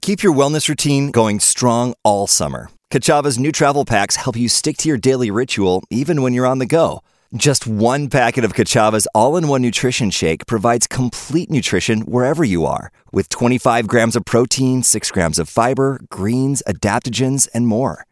Keep your wellness routine going strong all summer. Kachava's new travel packs help you stick to your daily ritual even when you're on the go. Just one packet of Kachava's all-in-one nutrition shake provides complete nutrition wherever you are, with 25 grams of protein, 6 grams of fiber, greens, adaptogens, and more.